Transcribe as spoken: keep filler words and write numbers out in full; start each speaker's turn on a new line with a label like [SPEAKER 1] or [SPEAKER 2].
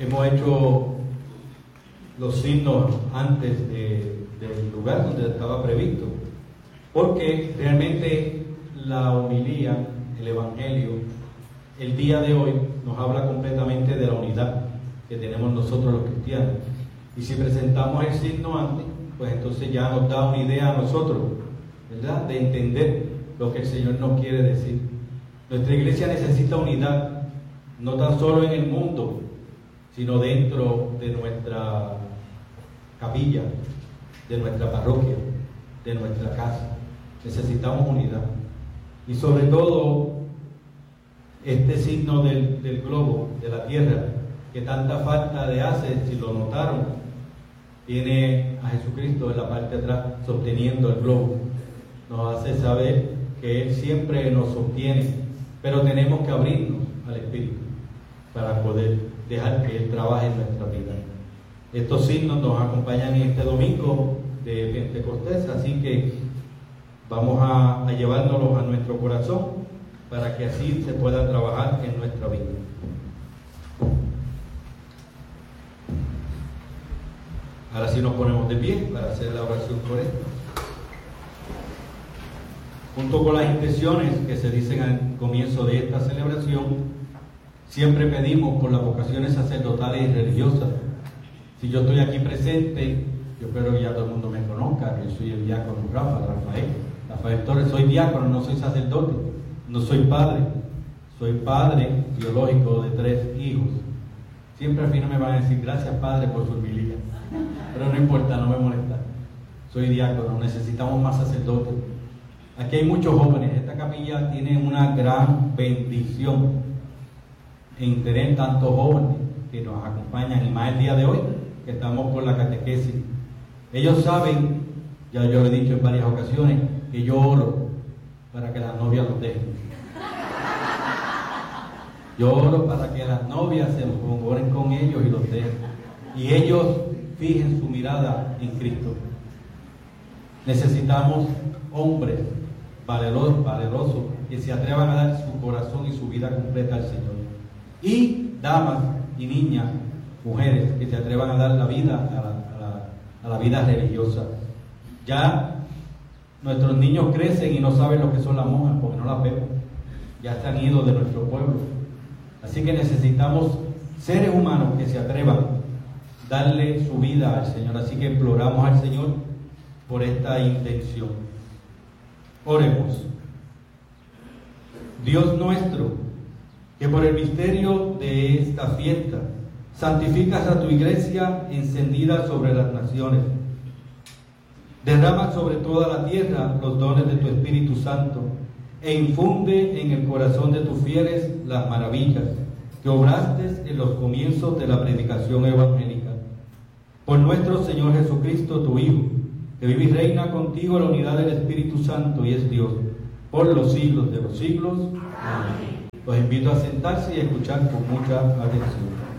[SPEAKER 1] hemos hecho los signos antes de, del lugar donde estaba previsto, porque realmente la homilía, el evangelio, el día de hoy nos habla completamente de la unidad que tenemos nosotros los cristianos. Y si presentamos el signo antes, pues entonces ya nos da una idea a nosotros, ¿verdad?, de entender lo que el Señor nos quiere decir. Nuestra iglesia necesita unidad, no tan solo en el mundo, sino dentro de nuestra capilla, de nuestra parroquia, de nuestra casa. Necesitamos unidad. Y sobre todo, este signo del, del globo, de la tierra, que tanta falta le hace, si lo notaron, tiene a Jesucristo en la parte de atrás sosteniendo el globo. Nos hace saber que Él siempre nos sostiene, pero tenemos que abrirnos al Espíritu para poder dejar que Él trabaje en nuestra vida. Estos signos nos acompañan en este domingo de Pentecostés, así que vamos a, a llevárnoslos a nuestro corazón para que así se pueda trabajar en nuestra vida. Ahora sí nos ponemos de pie para hacer la oración correcta. Junto con las intenciones que se dicen al comienzo de esta celebración, siempre pedimos por las vocaciones sacerdotales y religiosas. Si yo estoy aquí presente, yo espero que ya todo el mundo me conozca, que yo soy el diácono Rafa, Rafael, Rafael Torres. Soy diácono, no soy sacerdote, no soy padre, soy padre biológico de tres hijos. Siempre al final me van a decir, gracias padre por su humildad, pero no importa, no me molesta. Soy diácono, necesitamos más sacerdotes. Aquí hay muchos jóvenes, esta capilla tiene una gran bendición en tener tantos jóvenes que nos acompañan, y más el día de hoy, que estamos por la catequesis. Ellos saben, ya yo lo he dicho en varias ocasiones, que yo oro para que las novias los dejen. Yo oro para que las novias se enamoren con ellos y los dejen, y ellos fijen su mirada en Cristo. Necesitamos hombres valerosos, valerosos que se atrevan a dar su corazón y su vida completa al Señor, y damas y niñas, mujeres que se atrevan a dar la vida a la, a la, a la vida religiosa. Ya nuestros niños crecen y no saben lo que son las monjas porque no las vemos, ya se han ido de nuestro pueblo. Así que necesitamos seres humanos que se atrevan a darle su vida al Señor. Así que imploramos al Señor por esta intención. Oremos. Dios nuestro, que por el misterio de esta fiesta santificas a tu iglesia encendida sobre las naciones, derrama sobre toda la tierra los dones de tu Espíritu Santo e infunde en el corazón de tus fieles las maravillas que obraste en los comienzos de la predicación evangélica. Por nuestro Señor Jesucristo, tu Hijo, que vive y reina contigo en la unidad del Espíritu Santo y es Dios, por los siglos de los siglos. Amén. Los invito a sentarse y a escuchar con mucha atención.